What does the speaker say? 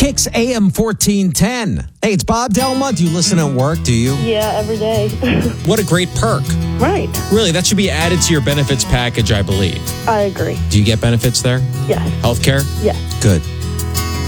Kicks AM 1410. Hey, it's Bob Delma. Do you listen at work? Do you? Yeah, every day. What a great perk. Right. Really, that should be added to your benefits package, I believe. I agree. Do you get benefits there? Yes. Healthcare? Yes. Good.